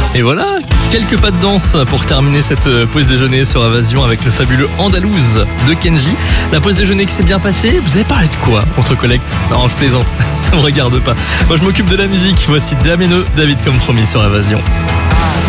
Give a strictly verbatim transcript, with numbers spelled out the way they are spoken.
Et voilà, quelques pas de danse pour terminer cette pause déjeuner sur Évasion avec le fabuleux Andalouse de Kenji. La pause déjeuner qui s'est bien passée, vous avez parlé de quoi entre collègues? Non, je plaisante, ça me regarde pas. Moi je m'occupe de la musique, voici Dameno, David comme promis sur Évasion.